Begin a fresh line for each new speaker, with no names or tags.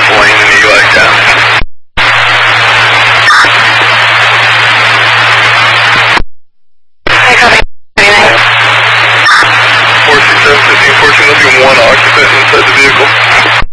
lane in the UICAP. 467, 1514, looking one occupant inside the vehicle.